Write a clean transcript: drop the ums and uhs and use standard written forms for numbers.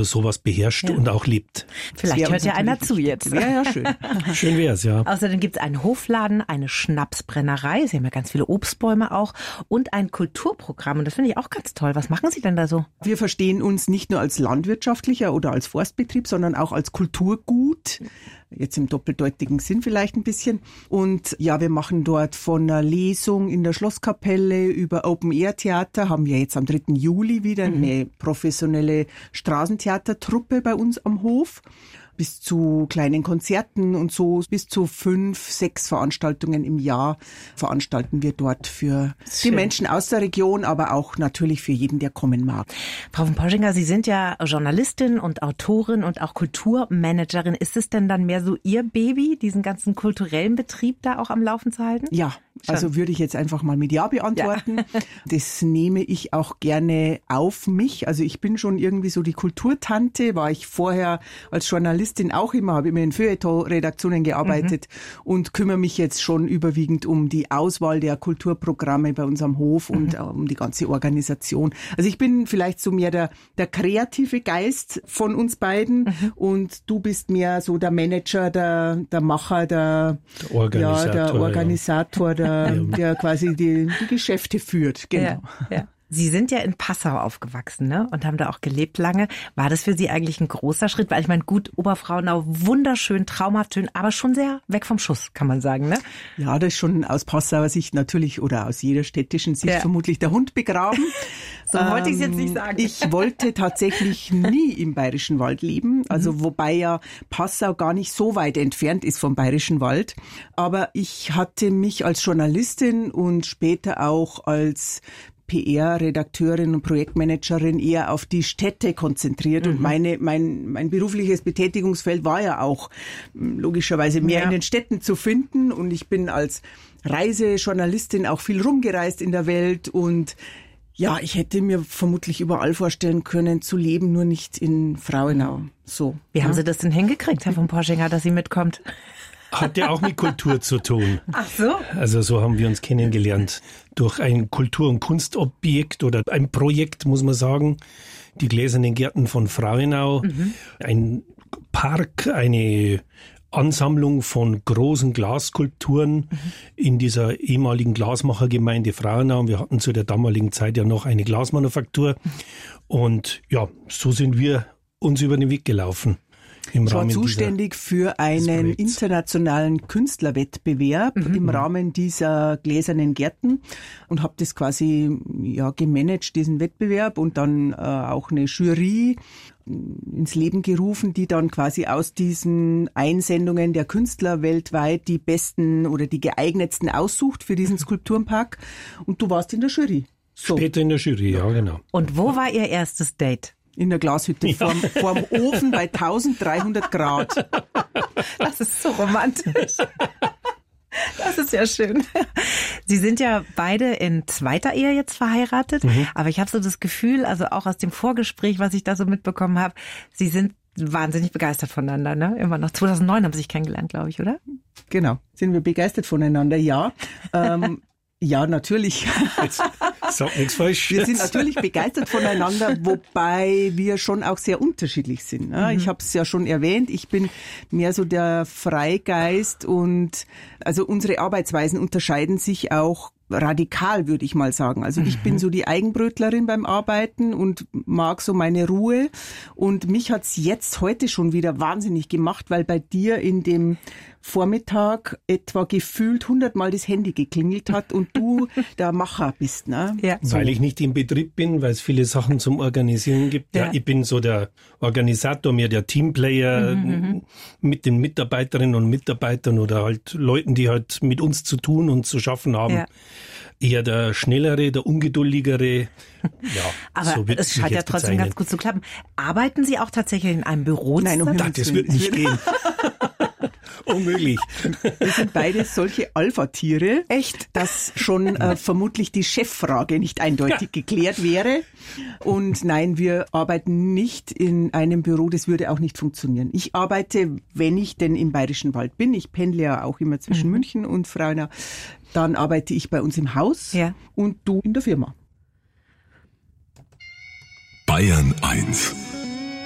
also sowas beherrscht und auch liebt. Vielleicht hört ja einer zu jetzt. Ja, schön. Schön wär's, ja. Außerdem gibt's einen Hofladen, eine Schnapsbrennerei, Sie haben ja ganz viele Obstbäume auch, und ein Kulturprogramm. Und das finde ich auch ganz toll. Was machen Sie denn da so? Wir verstehen uns nicht nur als landwirtschaftlicher oder als Forstbetrieb, sondern auch als Kulturgut. Jetzt im doppeldeutigen Sinn vielleicht ein bisschen. Und ja, wir machen dort von einer Lesung in der Schlosskapelle über Open-Air-Theater, haben wir jetzt am 3. Juli wieder eine professionelle Straßentheatertruppe bei uns am Hof. Bis zu kleinen Konzerten und so, bis zu 5, 6 Veranstaltungen im Jahr veranstalten wir dort für die Menschen aus der Region, aber auch natürlich für jeden, der kommen mag. Frau von Poschinger, Sie sind ja Journalistin und Autorin und auch Kulturmanagerin. Ist es denn dann mehr so Ihr Baby, diesen ganzen kulturellen Betrieb da auch am Laufen zu halten? Ja, also würde ich jetzt einfach mal mit Ja beantworten. Ja. Das nehme ich auch gerne auf mich. Also ich bin schon irgendwie so die Kulturtante, war ich vorher als Journalistin auch immer, habe immer in Feuilleton-Redaktionen gearbeitet und kümmere mich jetzt schon überwiegend um die Auswahl der Kulturprogramme bei uns am Hof und um die ganze Organisation. Also ich bin vielleicht so mehr der kreative Geist von uns beiden und du bist mehr so der Manager, der Macher, der Organisator, der quasi die Geschäfte führt. Genau. Ja. Sie sind ja in Passau aufgewachsen, ne? Und haben da auch gelebt lange. War das für Sie eigentlich ein großer Schritt? Weil ich meine, gut, Oberfraunau, wunderschön, traumhaft schön, aber schon sehr weg vom Schuss, kann man sagen, ne? Ja, das ist schon aus Passauer Sicht natürlich oder aus jeder städtischen Sicht vermutlich der Hund begraben. So wollte ich es jetzt nicht sagen. Ich wollte tatsächlich nie im Bayerischen Wald leben, also wobei ja Passau gar nicht so weit entfernt ist vom Bayerischen Wald. Aber ich hatte mich als Journalistin und später auch als PR-Redakteurin und Projektmanagerin eher auf die Städte konzentriert und mein berufliches Betätigungsfeld war ja auch logischerweise mehr in den Städten zu finden und ich bin als Reisejournalistin auch viel rumgereist in der Welt und ja, ich hätte mir vermutlich überall vorstellen können zu leben, nur nicht in Frauenau. So. Wie haben Sie das denn hingekriegt, Herr von Poschinger, dass sie mitkommt? Hat ja auch mit Kultur zu tun. Ach so? Also so haben wir uns kennengelernt. Durch ein Kultur- und Kunstobjekt oder ein Projekt, muss man sagen. Die Gläsernen Gärten von Frauenau. Ein Park, eine Ansammlung von großen Glasskulpturen in dieser ehemaligen Glasmachergemeinde Frauenau. Und wir hatten zu der damaligen Zeit ja noch eine Glasmanufaktur. Und ja, so sind wir uns über den Weg gelaufen. Ich war zuständig für einen internationalen Künstlerwettbewerb im Rahmen dieser Gläsernen Gärten und habe das quasi gemanagt, diesen Wettbewerb und dann auch eine Jury ins Leben gerufen, die dann quasi aus diesen Einsendungen der Künstler weltweit die besten oder die geeignetsten aussucht für diesen Skulpturenpark. Und du warst in der Jury. So. Später in der Jury, ja genau. Und wo war Ihr erstes Date? In der Glashütte, vorm Ofen bei 1300 Grad. Das ist so romantisch. Das ist ja schön. Sie sind ja beide in zweiter Ehe jetzt verheiratet, aber ich habe so das Gefühl, also auch aus dem Vorgespräch, was ich da so mitbekommen habe, Sie sind wahnsinnig begeistert voneinander, ne? Immer noch. 2009 haben Sie sich kennengelernt, glaube ich, oder? Genau, sind wir begeistert voneinander, ja. Ja, natürlich. Jetzt sag nichts falsch. Wir sind natürlich begeistert voneinander, wobei wir schon auch sehr unterschiedlich sind. Ich habe es ja schon erwähnt, ich bin mehr so der Freigeist und also unsere Arbeitsweisen unterscheiden sich auch radikal, würde ich mal sagen. Also ich bin so die Eigenbrötlerin beim Arbeiten und mag so meine Ruhe. Und mich hat's jetzt heute schon wieder wahnsinnig gemacht, weil bei dir in dem Vormittag etwa gefühlt 100-mal das Handy geklingelt hat und du der Macher bist, ne? Ja. So. Weil ich nicht im Betrieb bin, weil es viele Sachen zum Organisieren gibt. Ja, ich bin so der Organisator, mehr der Teamplayer mit den Mitarbeiterinnen und Mitarbeitern oder halt Leuten, die halt mit uns zu tun und zu schaffen haben. Ja. Eher der Schnellere, der Ungeduldigere. Ja, aber so es scheint ja trotzdem ganz gut zu klappen. Arbeiten Sie auch tatsächlich in einem Büro? Nein, das wird nicht gehen. Unmöglich. Wir sind beide solche Alpha-Tiere. Echt? Dass schon vermutlich die Cheffrage nicht eindeutig geklärt wäre. Und nein, wir arbeiten nicht in einem Büro, das würde auch nicht funktionieren. Ich arbeite, wenn ich denn im Bayerischen Wald bin, ich pendle ja auch immer zwischen München und Frauenau, dann arbeite ich bei uns im Haus und du in der Firma. Bayern 1